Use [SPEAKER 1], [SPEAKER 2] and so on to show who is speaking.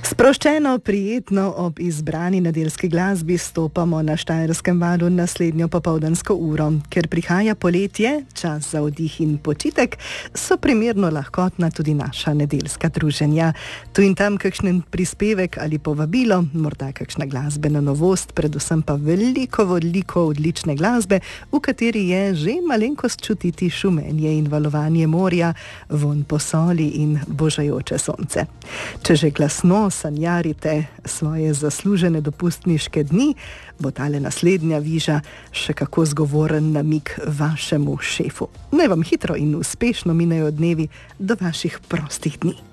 [SPEAKER 1] Sproščeno, prijetno ob izbrani nedeljski glasbi stopamo na Štajerskem valu naslednjo popoldansko uro. Ker prihaja poletje, čas za oddih in počitek, so primerno lahkotna tudi naša nedeljska druženja. Tu in tam kakšen prispevek ali povabilo, morda kakšna glasbena novost, predvsem pa veliko odlične glasbe, v kateri je že malenkost čutiti šumenje in valovanje morja, vonj po soli in božajoče sonce. Če že glasno sanjarite svoje zaslužene dopustniške dni, bo tale naslednja viža še kako zgovoren namig vašemu šefu. Naj vam hitro in uspešno minejo dnevi do vaših prostih dni.